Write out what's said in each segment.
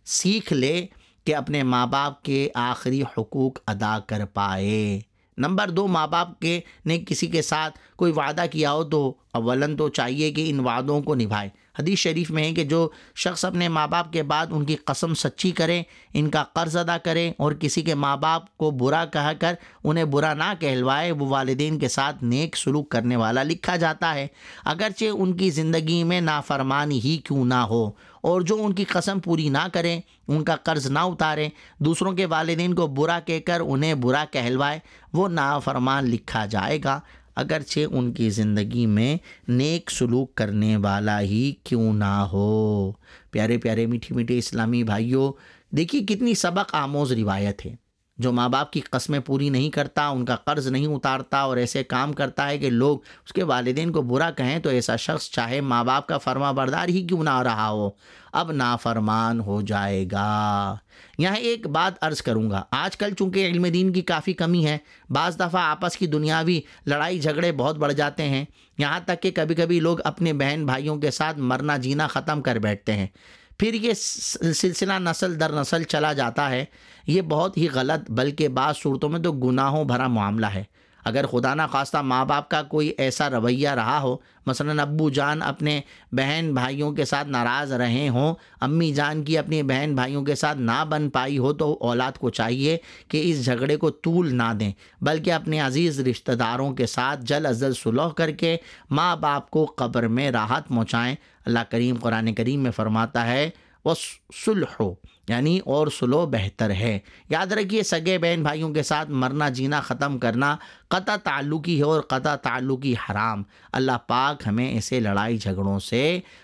سیکھ لے کہ اپنے ماں باپ کے آخری حقوق ادا کر پائے۔ نمبر 2، ماں باپ کے نے کسی کے ساتھ کوئی وعدہ کیا ہو تو اولاً تو چاہیے کہ ان وعدوں کو نبھائے۔ حدیث شریف میں ہے کہ جو شخص اپنے ماں باپ کے بعد ان کی قسم سچی کرے، ان کا قرض ادا کرے اور کسی کے ماں باپ کو برا کہہ کر انہیں برا نہ کہلوائے، وہ والدین کے ساتھ نیک سلوک کرنے والا لکھا جاتا ہے، اگرچہ ان کی زندگی میں نافرمانی ہی کیوں نہ ہو۔ اور جو ان کی قسم پوری نہ کرے، ان کا قرض نہ اتارے، دوسروں کے والدین کو برا کہہ کر انہیں برا کہلوائے، وہ نافرمان لکھا جائے گا، اگرچہ ان کی زندگی میں نیک سلوک کرنے والا ہی کیوں نہ ہو۔ پیارے پیارے میٹھے میٹھے اسلامی بھائیوں، دیکھیے کتنی سبق آموز روایت ہے۔ جو ماں باپ کی قسمیں پوری نہیں کرتا، ان کا قرض نہیں اتارتا اور ایسے کام کرتا ہے کہ لوگ اس کے والدین کو برا کہیں، تو ایسا شخص چاہے ماں باپ کا فرما بردار ہی کیوں نہ رہا ہو، اب نافرمان ہو جائے گا۔ یہاں ایک بات عرض کروں گا، آج کل چونکہ علم دین کی کافی کمی ہے، بعض دفعہ آپس کی دنیاوی لڑائی جھگڑے بہت بڑھ جاتے ہیں، یہاں تک کہ کبھی کبھی لوگ اپنے بہن بھائیوں کے ساتھ مرنا جینا ختم کر بیٹھتے ہیں، پھر یہ سلسلہ نسل در نسل چلا جاتا ہے۔ یہ بہت ہی غلط، بلکہ بعض صورتوں میں تو گناہوں بھرا معاملہ ہے۔ اگر خدا نہ خواستہ ماں باپ کا کوئی ایسا رویہ رہا ہو، مثلا ابو جان اپنے بہن بھائیوں کے ساتھ ناراض رہے ہوں، امی جان کی اپنے بہن بھائیوں کے ساتھ نہ بن پائی ہو، تو اولاد کو چاہیے کہ اس جھگڑے کو طول نہ دیں، بلکہ اپنے عزیز رشتہ داروں کے ساتھ جلد از جلد صلح کر کے ماں باپ کو قبر میں راحت پہنچائیں۔ اللہ کریم قرآن کریم میں فرماتا ہے وَصُلْحُ، یعنی اور صلح بہتر ہے۔ یاد رکھیے، سگے بہن بھائیوں کے ساتھ مرنا جینا ختم کرنا قطع تعلقی ہے اور قطع تعلقی حرام۔ اللہ پاک ہمیں ایسے لڑائی جھگڑوں سے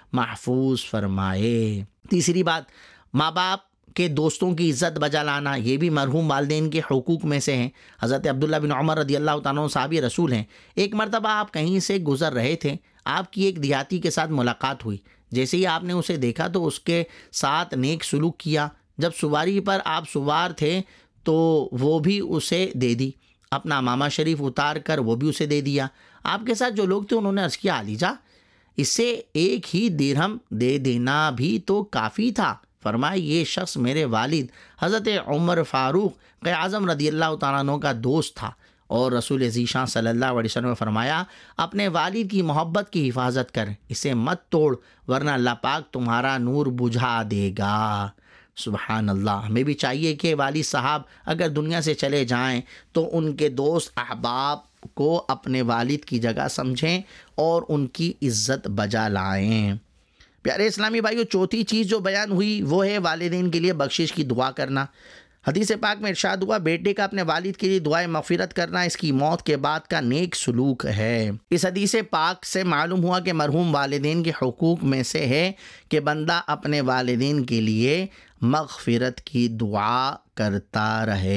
محفوظ فرمائے۔ تیسری بات، ماں باپ کے دوستوں کی عزت بجا لانا، یہ بھی مرحوم والدین کے حقوق میں سے ہیں۔ حضرت عبداللہ بن عمر رضی اللہ تعالیٰ عنہ صحابی رسول ہیں۔ ایک مرتبہ آپ کہیں سے گزر رہے تھے، آپ کی ایک دیہاتی کے ساتھ ملاقات ہوئی، جیسے ہی آپ نے اسے دیکھا تو اس کے ساتھ نیک سلوک کیا۔ جب سواری پر آپ سوار تھے تو وہ بھی اسے دے دی، اپنا امامہ شریف اتار کر وہ بھی اسے دے دیا۔ آپ کے ساتھ جو لوگ تھے انہوں نے عرض کیا، علی جا، اس سے ایک ہی درہم دے دینا بھی تو کافی تھا۔ فرمایا، یہ شخص میرے والد حضرت عمر فاروق اعظم رضی اللہ تعالیٰ عنہ کا دوست تھا، اور رسول ذیشان صلی اللہ علیہ وسلم نے فرمایا، اپنے والد کی محبت کی حفاظت کر، اسے مت توڑ، ورنہ اللہ پاک تمہارا نور بجھا دے گا۔ سبحان اللہ۔ ہمیں بھی چاہیے کہ والد صاحب اگر دنیا سے چلے جائیں تو ان کے دوست احباب کو اپنے والد کی جگہ سمجھیں اور ان کی عزت بجا لائیں۔ پیارے اسلامی بھائیو، چوتھی چیز جو بیان ہوئی وہ ہے والدین کے لیے بخشش کی دعا کرنا۔ حدیث پاک میں ارشاد ہوا، بیٹے کا اپنے والد کے لیے دعائے مغفرت کرنا اس کی موت کے بعد کا نیک سلوک ہے۔ اس حدیث پاک سے معلوم ہوا کہ مرحوم والدین کے حقوق میں سے ہے کہ بندہ اپنے والدین کے لیے مغفرت کی دعا کرتا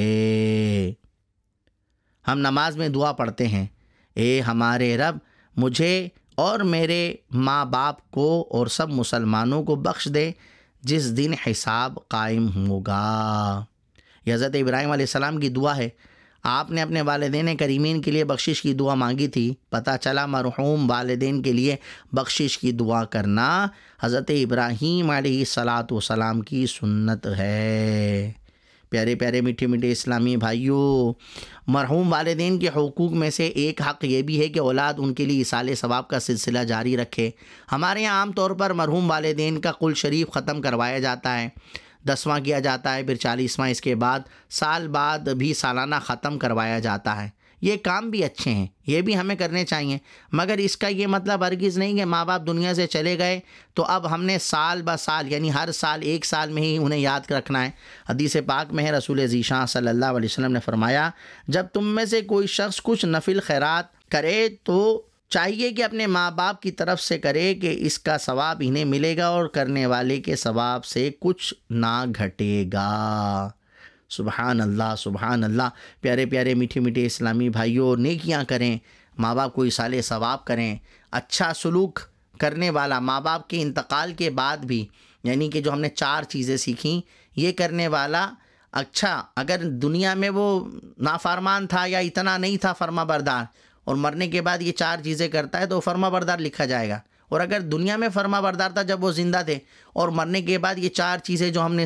رہے۔ ہم نماز میں دعا پڑھتے ہیں، اے ہمارے رب، مجھے اور میرے ماں باپ کو اور سب مسلمانوں کو بخش دے جس دن حساب قائم ہوگا۔ یہ حضرت ابراہیم علیہ السلام کی دعا ہے۔ آپ نے اپنے والدین کریمین کے لیے بخشش کی دعا مانگی تھی۔ پتہ چلا مرحوم والدین کے لیے بخشش کی دعا کرنا حضرت ابراہیم علیہ السلام کی سنت ہے۔ پیارے پیارے میٹھے میٹھے اسلامی بھائیوں، مرحوم والدین کے حقوق میں سے ایک حق یہ بھی ہے کہ اولاد ان کے لیے ایصال ثواب کا سلسلہ جاری رکھے۔ ہمارے یہاں عام طور پر مرحوم والدین کا قل شریف ختم کروایا جاتا ہے، 10واں کیا جاتا ہے، پھر 40واں، اس کے بعد سال بعد بھی سالانہ ختم کروایا جاتا ہے۔ یہ کام بھی اچھے ہیں، یہ بھی ہمیں کرنے چاہیے، مگر اس کا یہ مطلب ہرگز نہیں کہ ماں باپ دنیا سے چلے گئے تو اب ہم نے سال بہ سال، یعنی ہر سال ایک سال میں ہی انہیں یاد رکھنا ہے۔ حدیث پاک میں ہے، رسول ذیشان صلی اللہ علیہ وسلم نے فرمایا، جب تم میں سے کوئی شخص کچھ نفل خیرات کرے تو چاہیے کہ اپنے ماں باپ کی طرف سے کرے کہ اس کا ثواب انہیں ملے گا اور کرنے والے کے ثواب سے کچھ نہ گھٹے گا۔ سبحان اللہ، سبحان اللہ۔ پیارے پیارے میٹھے میٹھے اسلامی بھائیوں، نیکیاں کریں، ماں باپ کو ایصال ثواب کریں، اچھا سلوک کرنے والا ماں باپ کے انتقال کے بعد بھی، یعنی کہ جو ہم نے 4 چیزیں سیکھیں، یہ کرنے والا اچھا، اگر دنیا میں وہ نافرمان تھا یا اتنا نہیں تھا فرما بردار، اور مرنے کے بعد یہ 4 چیزیں کرتا ہے تو فرما بردار لکھا جائے گا۔ اور اگر دنیا میں فرما بردار تھا جب وہ زندہ تھے اور مرنے کے بعد یہ 4 چیزیں جو ہم نے